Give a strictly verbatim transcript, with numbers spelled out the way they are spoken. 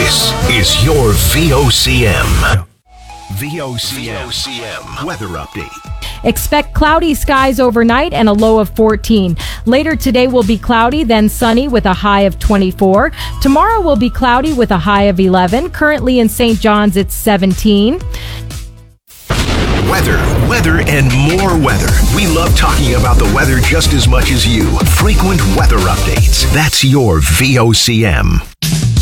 This is your V O C M. V O C M weather update. Expect cloudy skies overnight and a low of fourteen. Later today will be cloudy, then sunny with a high of twenty-four. Tomorrow will be cloudy with a high of eleven. Currently in Saint John's, it's seventeen. Weather, weather, and more weather. We love talking about the weather just as much as you. Frequent weather updates. That's your V O C M.